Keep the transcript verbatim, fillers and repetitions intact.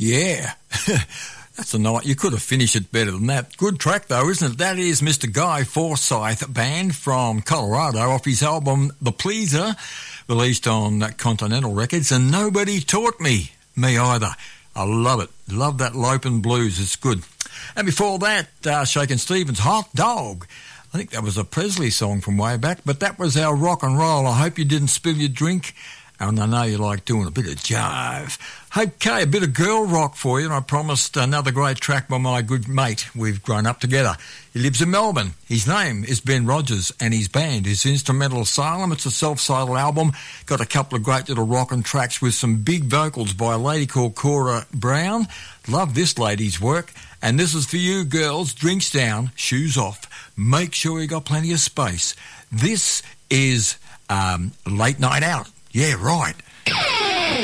Yeah. That's a night. You could have finished it better than that. Good track, though, isn't it? That is Mister Guy Forsyth Band from Colorado off his album The Pleaser, released on Continental Records, and Nobody Taught Me. Me either. I love it. Love that Lopin blues. It's good. And before that, uh, Shakin' Stevens' Hot Dog. I think that was a Presley song from way back, but that was our rock and roll. I hope you didn't spill your drink. And I know you like doing a bit of jive. Okay, a bit of girl rock for you, and I promised another great track by my good mate. We've grown up together. He lives in Melbourne. His name is Ben Rogers, and his band is Instrumental Asylum. It's a self-titled album. Got a couple of great little rockin' tracks with some big vocals by a lady called Cora Brown. Love this lady's work. And this is for you girls. Drinks down, shoes off. Make sure you got plenty of space. This is um, Late Night Out. Yeah, right.